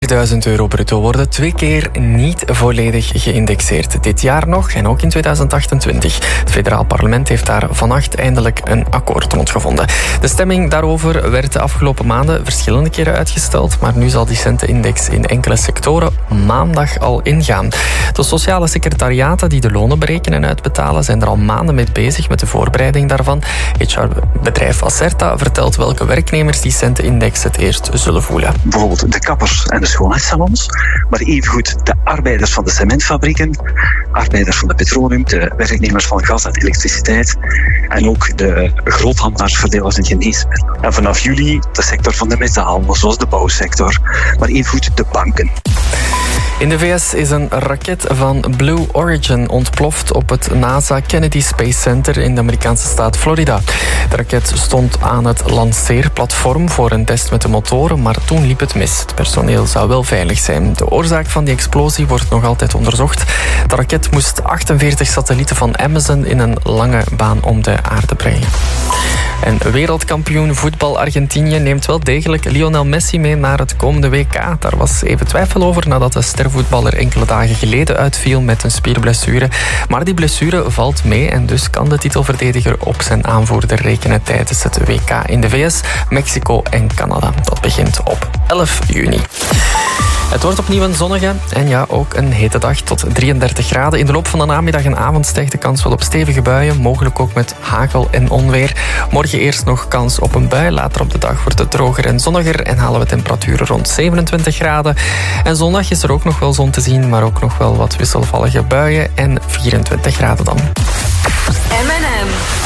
4000 euro bruto worden 2 keer niet volledig geïndexeerd. Dit jaar nog en ook in 2028. Het federaal parlement heeft daar vannacht eindelijk een akkoord rond gevonden. De stemming daarover werd de afgelopen maanden verschillende keren uitgesteld, maar nu zal die centenindex in enkele sectoren maandag al ingaan. De sociale secretariaten die de lonen berekenen en uitbetalen zijn er al maanden mee bezig met de voorbereiding daarvan. HR-bedrijf Acerta vertelt welke werknemers die centenindex het eerst zullen voelen. Bijvoorbeeld de kappers en de schoonheidssalons, maar evengoed de arbeiders van de cementfabrieken, arbeiders van de petroleum, de werknemers van gas en elektriciteit en ook de groothandelaars, verdelers en geneesmiddelen. En vanaf juli de sector van de metaal, zoals de bouwsector, maar evengoed de banken. In de VS is een raket van Blue Origin ontploft op het NASA Kennedy Space Center in de Amerikaanse staat Florida. De raket stond aan het lanceerplatform voor een test met de motoren, maar toen liep het mis. Het personeel zou wel veilig zijn. De oorzaak van die explosie wordt nog altijd onderzocht. De raket moest 48 satellieten van Amazon in een lange baan om de aarde brengen. En wereldkampioen voetbal Argentinië neemt wel degelijk Lionel Messi mee naar het komende WK. Daar was even twijfel over nadat de stervoetballer enkele dagen geleden uitviel met een spierblessure. Maar die blessure valt mee en dus kan de titelverdediger op zijn aanvoerder rekenen tijdens het WK in de VS, Mexico en Canada. Dat begint op 11 juni. Het wordt opnieuw een zonnige en ja, ook een hete dag tot 33 graden. In de loop van de namiddag en avond stijgt de kans wel op stevige buien, mogelijk ook met hagel en onweer. Morgen eerst nog kans op een bui, later op de dag wordt het droger en zonniger en halen we temperaturen rond 27 graden. En zondag is er ook nog wel zon te zien, maar ook nog wel wat wisselvallige buien en 24 graden dan. M&M.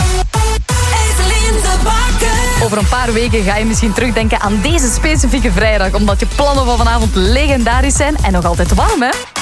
Over een paar weken ga je misschien terugdenken aan deze specifieke vrijdag, omdat je plannen van vanavond legendarisch zijn en nog altijd warm, hè?